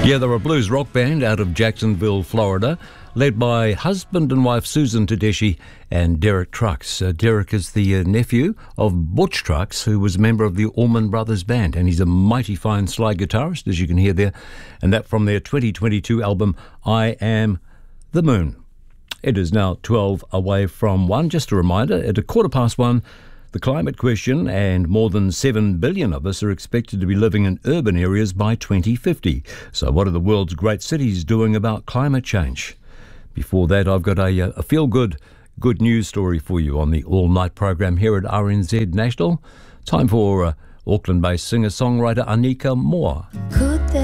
Yeah, they're a blues rock band out of Jacksonville, Florida, led by husband and wife Susan Tedeschi and Derek Trucks. Derek is the nephew of Butch Trucks, who was a member of the Allman Brothers Band, and he's a mighty fine slide guitarist, as you can hear there, and that from their 2022 album, I Am the Moon. It is now 12 away from 1. Just a reminder, at 1:15, the climate question, and more than 7 billion of us are expected to be living in urban areas by 2050. So what are the world's great cities doing about climate change? Before that, I've got a feel-good news story for you on the all-night program here at RNZ National. Time for Auckland-based singer-songwriter Anika Moore.